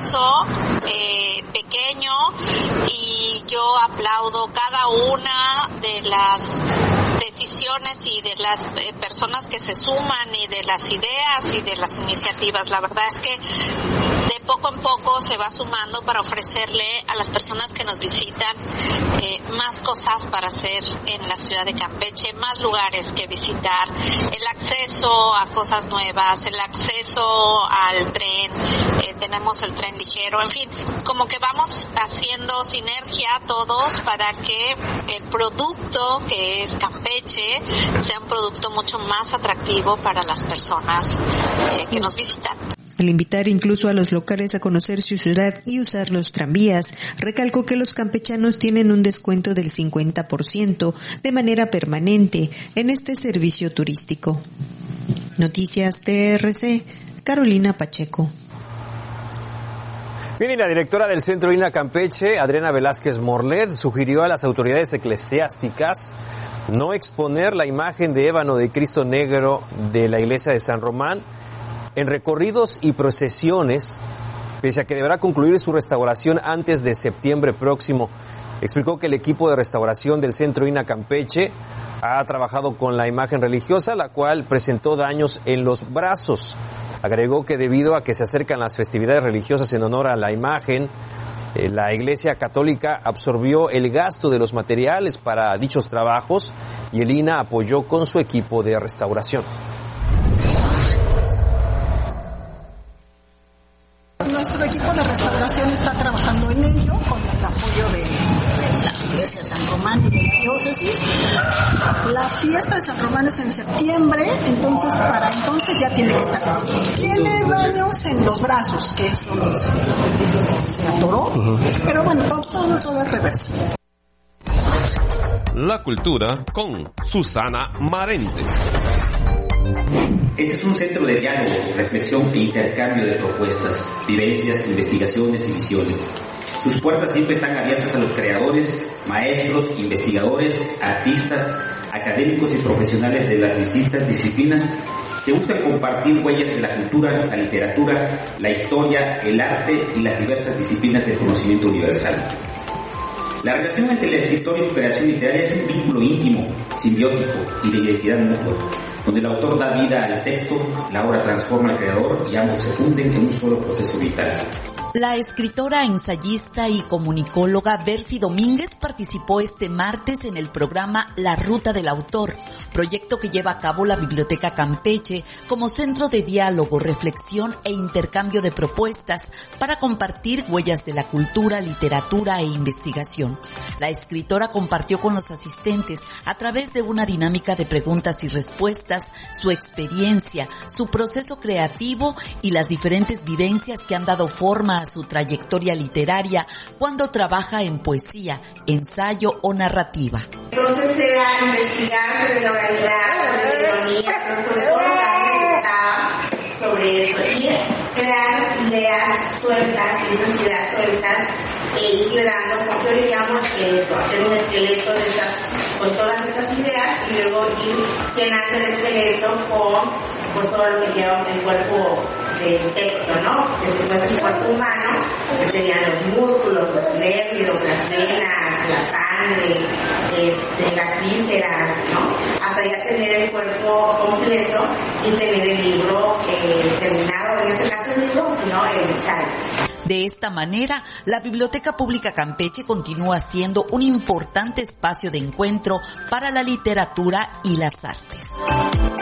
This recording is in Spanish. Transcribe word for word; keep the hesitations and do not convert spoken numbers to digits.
esfuerzo eh, pequeño, y yo aplaudo cada una de las decisiones y de las eh, personas que se suman, y de las ideas y de las iniciativas. La verdad es que de poco en poco se va sumando para ofrecerle a las personas que nos visitan eh, más cosas para hacer en la ciudad de Campeche, más lugares que visitar, el acceso a cosas nuevas, el acceso al tren, eh, tenemos el tren ligero, en fin, como que vamos haciendo sinergia todos para que el producto que es Campeche sea un producto mucho más atractivo para las personas eh, que nos visitan. Al invitar incluso a los locales a conocer su ciudad y usar los tranvías, recalcó que los campechanos tienen un descuento del cincuenta por ciento de manera permanente en este servicio turístico. Noticias T R C, Carolina Pacheco. Bien, y la directora del Centro I N A Campeche, Adriana Velázquez Morlet, sugirió a las autoridades eclesiásticas no exponer la imagen de ébano de Cristo Negro de la iglesia de San Román en recorridos y procesiones, pese a que deberá concluir su restauración antes de septiembre próximo. Explicó que el equipo de restauración del Centro I N A Campeche ha trabajado con la imagen religiosa, la cual presentó daños en los brazos. Agregó que debido a que se acercan las festividades religiosas en honor a la imagen, eh, la Iglesia Católica absorbió el gasto de los materiales para dichos trabajos y el I N A apoyó con su equipo de restauración. Nuestro equipo de restauración está trabajando en ello con el apoyo de la Iglesia de San Román y de la diócesis. La fiesta de San Román es en septiembre, entonces para entonces ya tiene que estar listo. Tiene daños en los brazos, que es donde se, se atoró, uh-huh. Pero bueno, todo, todo es reverso. La cultura con Susana Marentes. Este es un centro de diálogo, reflexión e intercambio de propuestas, vivencias, investigaciones y visiones. Sus puertas siempre están abiertas a los creadores, maestros, investigadores, artistas, académicos y profesionales de las distintas disciplinas que buscan compartir huellas de la cultura, la literatura, la historia, el arte y las diversas disciplinas del conocimiento universal. La relación entre el escritor y su creación literaria es un vínculo íntimo, simbiótico y de identidad mutua, donde el autor da vida al texto, la obra transforma al creador y ambos se funden en un solo proceso vital. La escritora, ensayista y comunicóloga Bercy Domínguez participó este martes en el programa La Ruta del Autor, proyecto que lleva a cabo la Biblioteca Campeche como centro de diálogo, reflexión e intercambio de propuestas para compartir huellas de la cultura, literatura e investigación. La escritora compartió con los asistentes, a través de una dinámica de preguntas y respuestas, su experiencia, su proceso creativo y las diferentes vivencias que han dado forma a su trayectoria literaria cuando trabaja en poesía, ensayo o narrativa. Entonces era investigar sobre la oralidad, sobre la ironía, pero sobre todo la sobre eso y crear ideas sueltas, esas ideas sueltas e irle dando, como yo le llamo, eh, hacer un esqueleto de esas, con todas estas ideas y luego ir llenando el esqueleto con pues todo lo que lleva el cuerpo del texto, ¿no? Que si fuese el cuerpo humano, que serían los músculos, los nervios, las venas, la sangre, este, las vísceras, ¿no? Hasta ya tener el cuerpo completo y tener el libro eh, terminado, en este caso el libro, sino el ensayo. De esta manera, la Biblioteca Pública Campeche continúa siendo un importante espacio de encuentro para la literatura y las artes.